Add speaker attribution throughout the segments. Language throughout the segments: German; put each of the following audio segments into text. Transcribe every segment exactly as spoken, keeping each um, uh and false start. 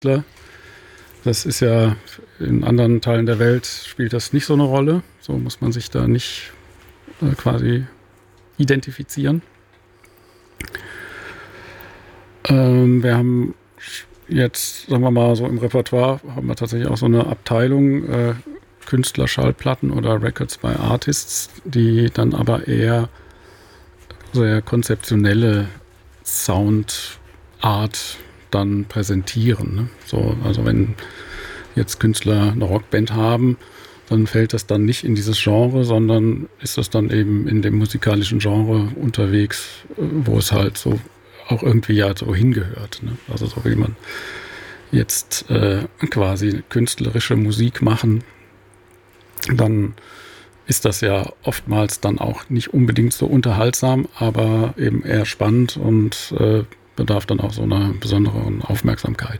Speaker 1: Künstler. Das ist ja in anderen Teilen der Welt spielt das nicht so eine Rolle. So muss man sich da nicht äh, quasi identifizieren. Ähm, wir haben jetzt, sagen wir mal, so im Repertoire haben wir tatsächlich auch so eine Abteilung äh, Künstler-Schallplatten oder Records by Artists, die dann aber eher sehr konzeptionelle Soundart dann präsentieren. Ne? So, also wenn jetzt Künstler eine Rockband haben, dann fällt das dann nicht in dieses Genre, sondern ist das dann eben in dem musikalischen Genre unterwegs, wo es halt so auch irgendwie ja so hingehört. Ne? Also so will man jetzt äh, quasi künstlerische Musik machen, dann ist das ja oftmals dann auch nicht unbedingt so unterhaltsam, aber eben eher spannend und äh, bedarf dann auch so einer besonderen Aufmerksamkeit.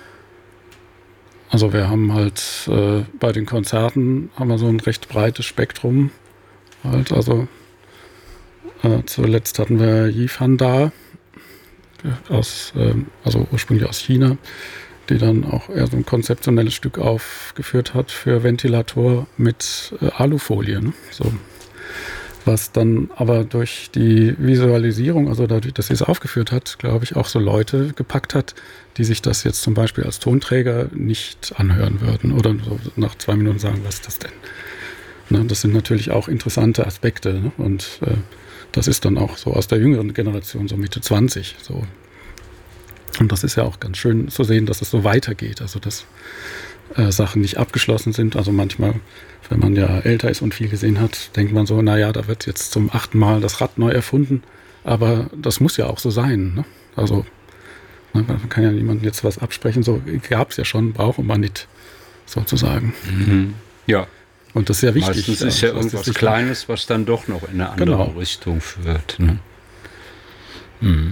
Speaker 1: Also wir haben halt äh, bei den Konzerten haben wir so ein recht breites Spektrum. Halt, also äh, zuletzt hatten wir Yifan da, aus, äh, also ursprünglich aus China, die dann auch eher so ein konzeptionelles Stück aufgeführt hat für Ventilator mit äh, Alufolie. Ne? So. Was dann aber durch die Visualisierung, also dadurch, dass sie es aufgeführt hat, glaube ich, auch so Leute gepackt hat, die sich das jetzt zum Beispiel als Tonträger nicht anhören würden oder so nach zwei Minuten sagen, was ist das denn? Ne? Das sind natürlich auch interessante Aspekte. Ne? Und äh, das ist dann auch so aus der jüngeren Generation, so Mitte zwanzig, so. Und das ist ja auch ganz schön zu sehen, dass es so weitergeht, also dass äh, Sachen nicht abgeschlossen sind. Also manchmal, wenn man ja älter ist und viel gesehen hat, denkt man so, naja, da wird jetzt zum achten Mal das Rad neu erfunden. Aber das muss ja auch so sein. Ne? Also ne, man kann ja niemandem jetzt was absprechen. So gab es ja schon, braucht man nicht, sozusagen.
Speaker 2: Mhm. Ja.
Speaker 1: Und das ist ja wichtig.
Speaker 2: Meistens ist ja irgendwas Kleines, was dann doch noch in eine andere genau. Richtung führt. Ne? Mhm.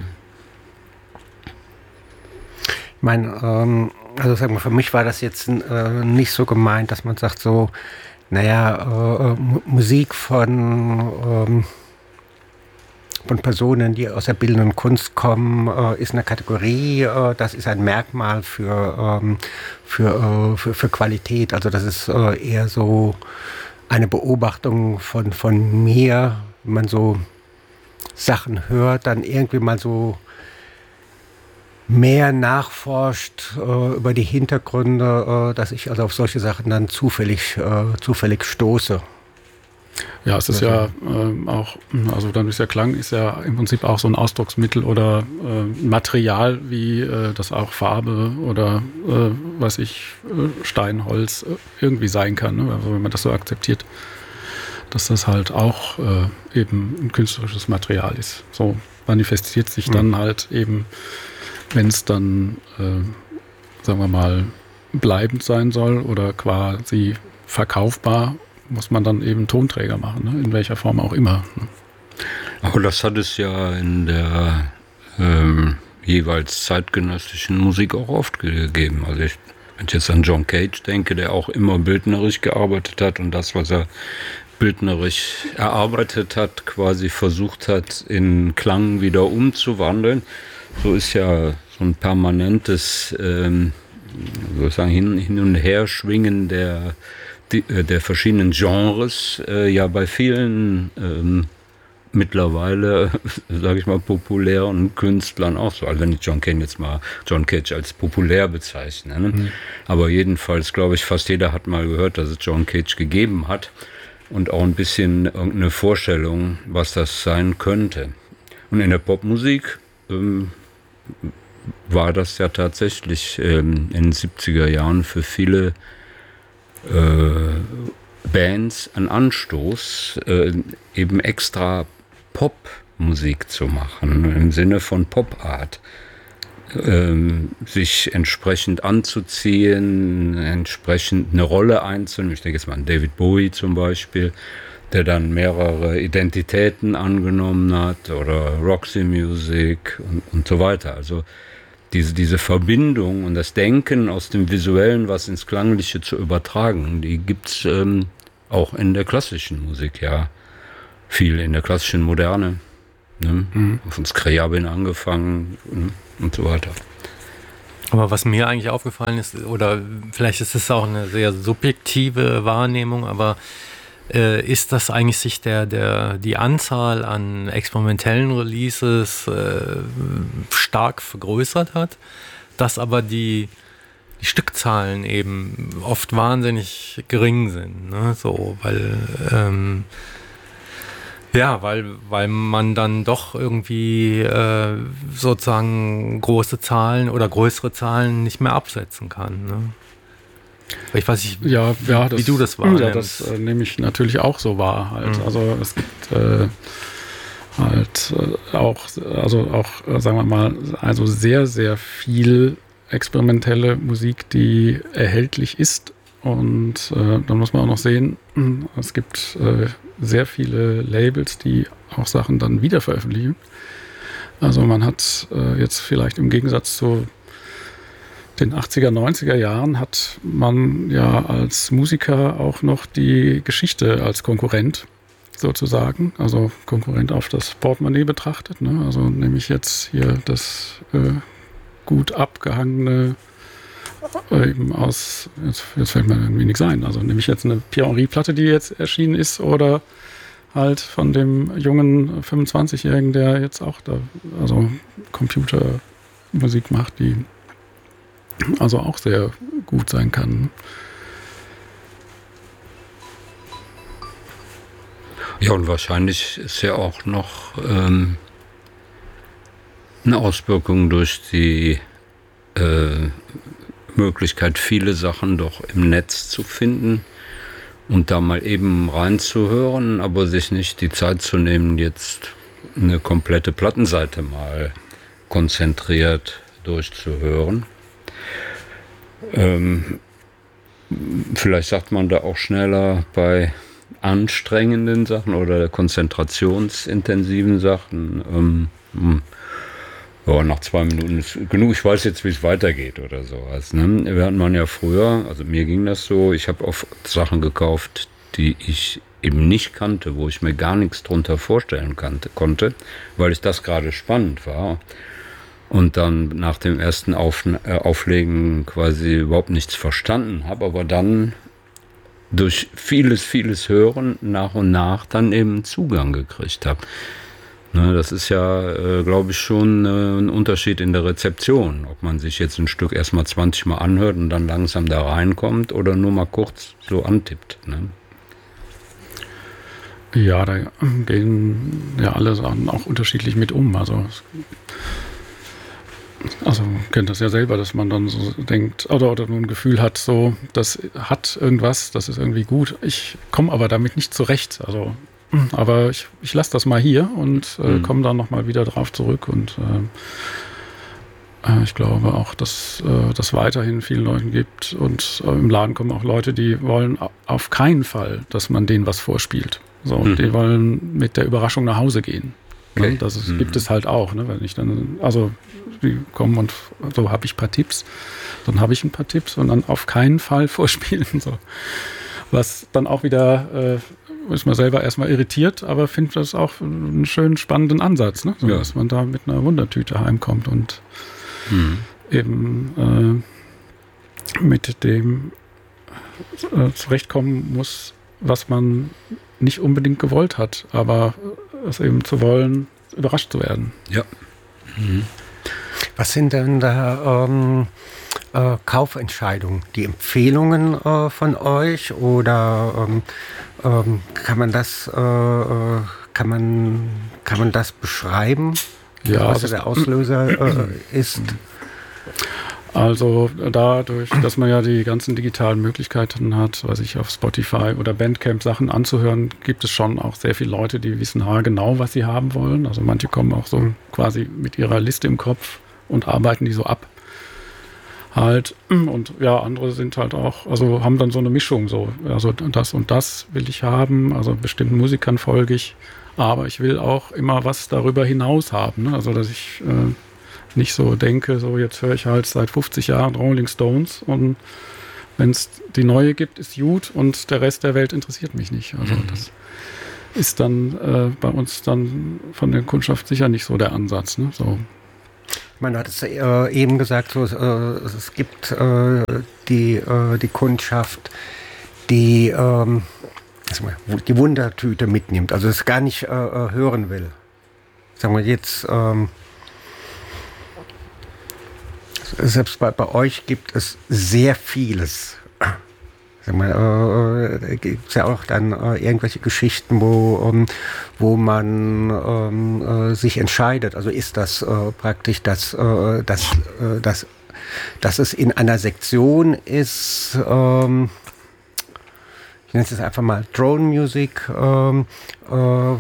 Speaker 3: Ich meine, ähm, also sag mal, für mich war das jetzt äh, nicht so gemeint, dass man sagt so, naja, äh, Musik von, ähm, von Personen, die aus der bildenden Kunst kommen, äh, ist eine Kategorie, äh, das ist ein Merkmal für, ähm, für, äh, für, für Qualität. Also das ist äh, eher so eine Beobachtung von, von mir, wenn man so Sachen hört, dann irgendwie mal so mehr nachforscht äh, über die Hintergründe, äh, dass ich also auf solche Sachen dann zufällig, äh, zufällig stoße.
Speaker 1: Ja, es ist ja äh, auch, also dann ist ja Klang, ist ja im Prinzip auch so ein Ausdrucksmittel oder äh, Material, wie äh, das auch Farbe oder äh, was ich, äh, Stein, Holz äh, irgendwie sein kann, ne? Also wenn man das so akzeptiert, dass das halt auch äh, eben ein künstlerisches Material ist. So manifestiert sich dann mhm. halt eben, wenn es dann, äh, sagen wir mal, bleibend sein soll oder quasi verkaufbar, muss man dann eben Tonträger machen, ne? In welcher Form auch immer. Ne?
Speaker 2: Aber das hat es ja in der ähm, jeweils zeitgenössischen Musik auch oft gegeben. Also ich, wenn ich jetzt an John Cage denke, der auch immer bildnerisch gearbeitet hat und das, was er bildnerisch erarbeitet hat, quasi versucht hat, in Klang wieder umzuwandeln. So ist ja so ein permanentes ähm, sozusagen hin, hin und her schwingen der, die, der verschiedenen Genres äh, ja bei vielen ähm, mittlerweile, sage ich mal, populären Künstlern auch so. Also wenn ich John Cage jetzt mal John Cage als populär bezeichne. Ne? Mhm. Aber jedenfalls glaube ich, fast jeder hat mal gehört, dass es John Cage gegeben hat und auch ein bisschen irgendeine Vorstellung, was das sein könnte. Und in der Popmusik ähm, war das ja tatsächlich ähm, in den siebziger Jahren für viele äh, Bands ein Anstoß, äh, eben extra Popmusik zu machen, im Sinne von Popart. Ähm, sich entsprechend anzuziehen, entsprechend eine Rolle einzunehmen. Ich denke jetzt mal an David Bowie zum Beispiel, der dann mehrere Identitäten angenommen hat, oder Roxy Music und, und so weiter. Also diese, diese Verbindung und das Denken aus dem Visuellen, was ins Klangliche zu übertragen, die gibt es ähm, auch in der klassischen Musik, ja. Viel in der klassischen Moderne. Ne? Mhm. Von Scriabin angefangen, ne? Und so weiter.
Speaker 4: Aber was mir eigentlich aufgefallen ist, oder vielleicht ist es auch eine sehr subjektive Wahrnehmung, aber äh, ist, dass eigentlich sich der, der, die Anzahl an experimentellen Releases äh, stark vergrößert hat, dass aber die, die Stückzahlen eben oft wahnsinnig gering sind, ne? So, weil ähm, ja, weil, weil man dann doch irgendwie äh, sozusagen große Zahlen oder größere Zahlen nicht mehr absetzen kann. Ne? Ich weiß nicht,
Speaker 1: ja, ja, das,
Speaker 4: wie du das wahrnimmst.
Speaker 1: Ja, das äh, nehme ich natürlich auch so wahr. Halt. Mhm. Also es gibt äh, halt äh, auch, also auch, äh, sagen wir mal, also sehr, sehr viel experimentelle Musik, die erhältlich ist. Und äh, dann muss man auch noch sehen, es gibt äh, sehr viele Labels, die auch Sachen dann wieder veröffentlichen. Also man hat äh, jetzt vielleicht im Gegensatz zu den achtziger, neunziger Jahren hat man ja als Musiker auch noch die Geschichte als Konkurrent sozusagen, also Konkurrent auf das Portemonnaie betrachtet. Ne? Also nämlich jetzt hier das äh, gut abgehangene eben aus, jetzt, jetzt fällt mir irgendwie nichts ein, also nämlich jetzt eine Pierre-Henry-Platte, die jetzt erschienen ist, oder halt von dem jungen fünfundzwanzigjährigen, der jetzt auch da, also Computermusik macht, die also auch sehr gut sein kann.
Speaker 2: Ja, und wahrscheinlich ist ja auch noch ähm, eine Auswirkung durch die äh, Möglichkeit, viele Sachen doch im Netz zu finden und da mal eben reinzuhören, aber sich nicht die Zeit zu nehmen, jetzt eine komplette Plattenseite mal konzentriert durchzuhören. Ähm, vielleicht sagt man da auch schneller bei anstrengenden Sachen oder konzentrationsintensiven Sachen, ähm, ja, nach zwei Minuten ist genug, ich weiß jetzt, wie es weitergeht oder sowas. Ne? Wir hatten man ja früher, also mir ging das so, ich habe oft Sachen gekauft, die ich eben nicht kannte, wo ich mir gar nichts drunter vorstellen kannte, konnte, weil ich das gerade spannend war. Und dann nach dem ersten Auf, äh, Auflegen quasi überhaupt nichts verstanden habe, aber dann durch vieles, vieles Hören nach und nach dann eben Zugang gekriegt habe. Ne, das ist ja, äh, glaube ich, schon äh, ein Unterschied in der Rezeption, ob man sich jetzt ein Stück erstmal zwanzig Mal anhört und dann langsam da reinkommt oder nur mal kurz so antippt. Ne?
Speaker 1: Ja, da gehen ja alle Sachen auch unterschiedlich mit um. Also, also man kennt das ja selber, dass man dann so denkt oder, oder nur ein Gefühl hat, so, das hat irgendwas, das ist irgendwie gut. Ich komme aber damit nicht zurecht. Also aber ich, ich lasse das mal hier und äh, mhm. komme dann nochmal wieder drauf zurück. Und äh, ich glaube auch, dass äh, das weiterhin vielen Leuten gibt. Und äh, im Laden kommen auch Leute, die wollen auf keinen Fall, dass man denen was vorspielt. So, mhm. Die wollen mit der Überraschung nach Hause gehen. Okay. Ne? Das ist, mhm. gibt es halt auch. Ne? Wenn ich dann, also die kommen und so habe ich ein paar Tipps. Dann habe ich ein paar Tipps und dann auf keinen Fall vorspielen. So. Was dann auch wieder... Äh, ist man selber erstmal irritiert, aber finde das auch einen schönen, spannenden Ansatz, ne? So, ja. Dass man da mit einer Wundertüte heimkommt und mhm. eben äh, mit dem äh, zurechtkommen muss, was man nicht unbedingt gewollt hat, aber es eben zu wollen, überrascht zu werden.
Speaker 2: Ja. Mhm.
Speaker 3: Was sind denn da ähm, äh, Kaufentscheidungen? Die Empfehlungen äh, von euch oder ähm, ähm, kann man das äh, kann man kann man das beschreiben?
Speaker 1: Ja,
Speaker 3: was der Auslöser äh, ist?
Speaker 1: Also dadurch, dass man ja die ganzen digitalen Möglichkeiten hat, weiß ich, auf Spotify oder Bandcamp Sachen anzuhören, gibt es schon auch sehr viele Leute, die wissen genau, was sie haben wollen. Also manche kommen auch so quasi mit ihrer Liste im Kopf und arbeiten die so ab. Halt, und ja, andere sind halt auch, also haben dann so eine Mischung, so, also das und das will ich haben, also bestimmten Musikern folge ich, aber ich will auch immer was darüber hinaus haben, ne? Also dass ich äh, nicht so denke, so jetzt höre ich halt seit fünfzig Jahren Rolling Stones und wenn es die neue gibt, ist gut und der Rest der Welt interessiert mich nicht. Also mhm. das ist dann äh, bei uns dann von der Kundschaft sicher nicht so der Ansatz, ne? So.
Speaker 3: Ich meine, du hattest äh, eben gesagt, so, äh, es gibt äh, die, äh, die Kundschaft, die ähm, die Wundertüte mitnimmt, also es gar nicht äh, hören will. Sagen wir jetzt, ähm, selbst bei, bei euch gibt es sehr vieles. Sagen wir, äh, gibt es ja auch dann äh, irgendwelche Geschichten, wo, ähm, wo man ähm, äh, sich entscheidet. Also ist das äh, praktisch, dass, äh, dass, äh, dass, dass es in einer Sektion ist, ähm, ich nenne es jetzt einfach mal Drone Music, ähm, äh,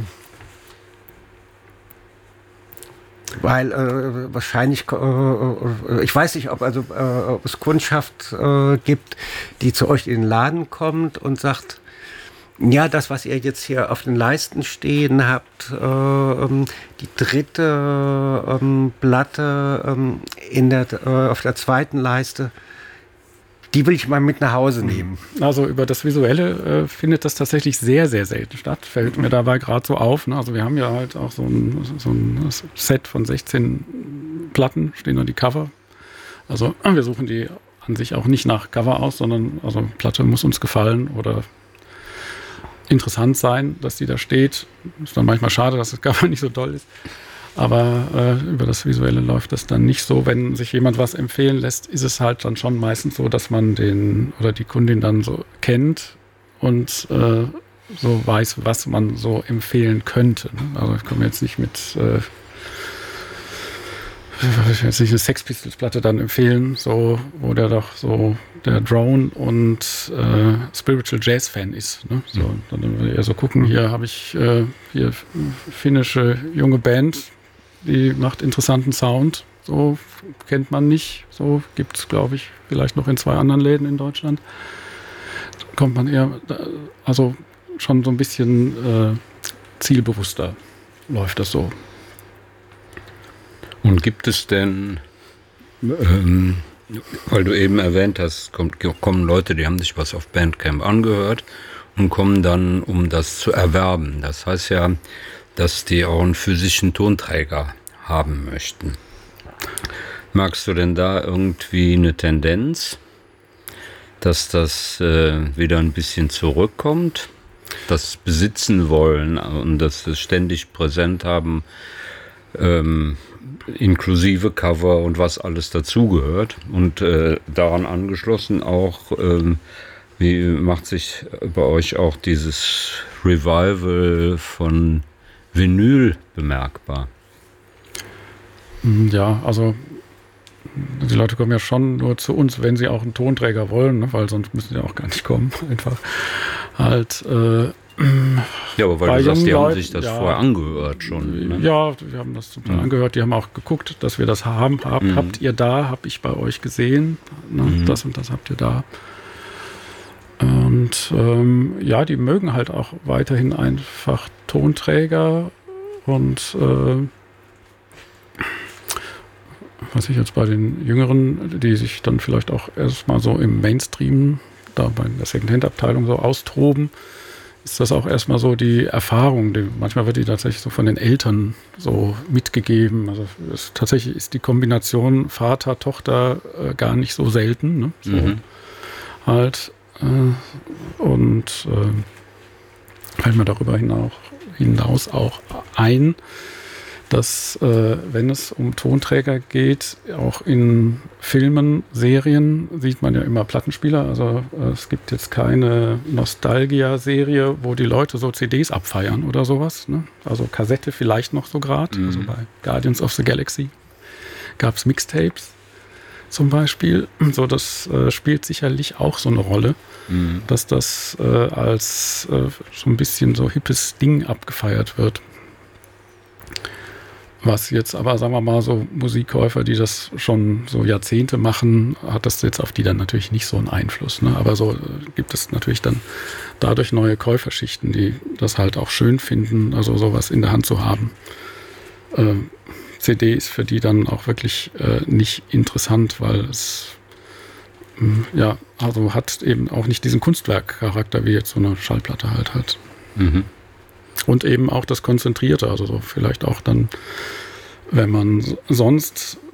Speaker 3: weil äh, wahrscheinlich, äh, ich weiß nicht, ob, also, äh, ob es Kundschaft äh, gibt, die zu euch in den Laden kommt und sagt, ja, das, was ihr jetzt hier auf den Leisten stehen habt, äh, die dritte ähm, Platte ähm, in der, äh, auf der zweiten Leiste, die will ich mal mit nach Hause nehmen.
Speaker 1: Also über das Visuelle äh, findet das tatsächlich sehr, sehr selten statt. Fällt mir dabei gerade so auf. Ne? Also wir haben ja halt auch so ein, so ein Set von sechzehn Platten, stehen da die Cover. Also wir suchen die an sich auch nicht nach Cover aus, sondern also Platte muss uns gefallen oder interessant sein, dass die da steht. Ist dann manchmal schade, dass das Cover nicht so toll ist. Aber äh, über das Visuelle läuft das dann nicht so. Wenn sich jemand was empfehlen lässt, ist es halt dann schon meistens so, dass man den oder die Kundin dann so kennt und äh, so weiß, was man so empfehlen könnte. Ne? Also ich komme jetzt nicht mit äh, ich will jetzt nicht eine Sex Pistols Platte dann empfehlen, so, wo der doch so der Drone und äh, Spiritual Jazz Fan ist. Ne? So, dann würde ich eher so gucken, hier habe ich äh, hier finnische junge Band, die macht interessanten Sound, so kennt man nicht, so gibt es, glaube ich, vielleicht noch in zwei anderen Läden in Deutschland. Da kommt man eher, also schon so ein bisschen äh, zielbewusster läuft das so.
Speaker 2: Und gibt es denn, ähm, weil du eben erwähnt hast, kommt, kommen Leute, die haben sich was auf Bandcamp angehört und kommen dann, um das zu erwerben. Das heißt ja, dass die auch einen physischen Tonträger haben möchten. Magst du denn da irgendwie eine Tendenz, dass das äh, wieder ein bisschen zurückkommt? Das besitzen wollen und das ständig präsent haben, ähm, inklusive Cover und was alles dazugehört. Und äh, daran angeschlossen auch, ähm, wie macht sich bei euch auch dieses Revival von Vinyl bemerkbar?
Speaker 1: Ja, also die Leute kommen ja schon nur zu uns, wenn sie auch einen Tonträger wollen, ne? Weil sonst müssen sie auch gar nicht kommen. Einfach halt äh,
Speaker 2: ja, aber weil du sagst, die
Speaker 1: Leuten,
Speaker 2: haben sich das
Speaker 1: ja,
Speaker 2: vorher angehört schon. Ne?
Speaker 1: Ja, wir haben das zum Teil mhm. angehört. Die haben auch geguckt, dass wir das haben. Hab, mhm. Habt ihr da? Hab ich bei euch gesehen. Ne? Mhm. Das und das habt ihr da. Und ähm, ja, die mögen halt auch weiterhin einfach Tonträger und äh, was ich jetzt bei den Jüngeren, die sich dann vielleicht auch erstmal so im Mainstream, da bei der Secondhand-Abteilung so austoben, ist das auch erstmal so die Erfahrung. Die, manchmal wird die tatsächlich so von den Eltern so mitgegeben. Also es, tatsächlich ist die Kombination Vater, Tochter äh, gar nicht so selten. Ne? So mhm. halt. Äh, und äh, fällt mir darüber hinaus, hinaus auch ein, dass, äh, wenn es um Tonträger geht, auch in Filmen, Serien sieht man ja immer Plattenspieler. Also äh, es gibt jetzt keine Nostalgia-Serie, wo die Leute so C Ds abfeiern oder sowas. Ne? Also Kassette vielleicht noch so gerade. Mhm. Also bei Guardians of the Galaxy gab es Mixtapes zum Beispiel. So, das äh, spielt sicherlich auch so eine Rolle, mhm. dass das äh, als äh, so ein bisschen so hippes Ding abgefeiert wird. Was jetzt aber, sagen wir mal, so Musikkäufer, die das schon so Jahrzehnte machen, hat das jetzt auf die dann natürlich nicht so einen Einfluss. Ne? Aber so gibt es natürlich dann dadurch neue Käuferschichten, die das halt auch schön finden, also sowas in der Hand zu haben. Äh, C D ist für die dann auch wirklich äh, nicht interessant, weil es mh, ja, also hat eben auch nicht diesen Kunstwerkcharakter, wie jetzt so eine Schallplatte halt hat. Mhm. Und eben auch das Konzentrierte, also so vielleicht auch dann, wenn man sonst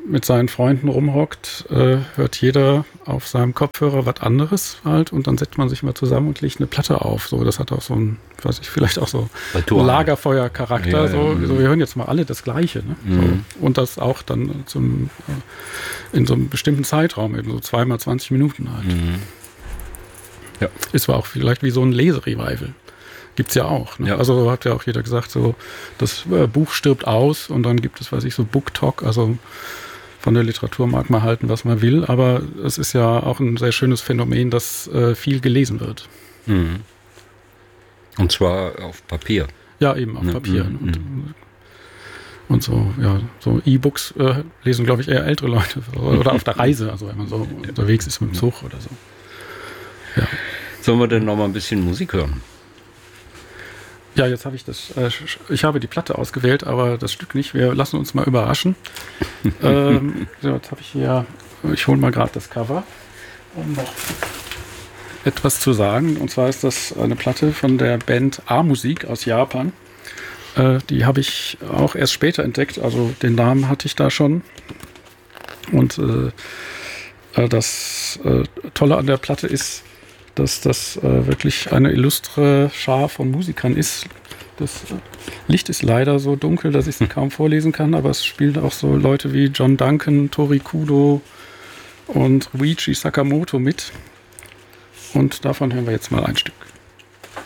Speaker 1: mit seinen Freunden rumhockt, äh, hört jeder auf seinem Kopfhörer was anderes halt und dann setzt man sich mal zusammen und legt eine Platte auf. So, das hat auch so ein, weiß ich, vielleicht auch so einen Lagerfeuer-Charakter.
Speaker 2: Ja,
Speaker 1: so,
Speaker 2: ja,
Speaker 1: so, wir hören jetzt mal alle das Gleiche. Ne?
Speaker 2: Mhm.
Speaker 1: So, und das auch dann zum, äh, in so einem bestimmten Zeitraum, eben so zweimal zwanzig Minuten halt.
Speaker 2: Mhm. Ja.
Speaker 1: Ist zwar auch vielleicht wie so ein Leserevival. Gibt's ja auch. Ne?
Speaker 2: Ja.
Speaker 1: Also hat ja auch jeder gesagt, so das äh, Buch stirbt aus und dann gibt es, weiß ich, so Book Talk. Also von der Literatur mag man halten, was man will, aber es ist ja auch ein sehr schönes Phänomen, dass äh, viel gelesen wird.
Speaker 2: Mhm. Und zwar auf Papier.
Speaker 1: Ja, eben auf
Speaker 2: Ne,
Speaker 1: Papier.
Speaker 2: mhm.
Speaker 1: Und, und so, ja, so E-Books äh, lesen, glaube ich, eher ältere Leute oder auf der Reise, also wenn man so unterwegs ist mit dem Zug oder so. Ja.
Speaker 2: Sollen wir denn noch mal ein bisschen Musik hören?
Speaker 1: Ja, jetzt habe ich das, äh, ich habe die Platte ausgewählt, aber das Stück nicht. Wir lassen uns mal überraschen. ähm, so, jetzt habe ich hier, ich hole mal gerade das Cover, um noch etwas zu sagen. Und zwar ist das eine Platte von der Band A-Musik aus Japan. Äh, die habe ich auch erst später entdeckt, also den Namen hatte ich da schon. Und äh, das äh, Tolle an der Platte ist, dass das äh, wirklich eine illustre Schar von Musikern ist. Das äh, Licht ist leider so dunkel, dass ich es kaum vorlesen kann, aber es spielen auch so Leute wie John Duncan, Tori Kudo und Ruichi Sakamoto mit. Und davon hören wir jetzt mal ein Stück.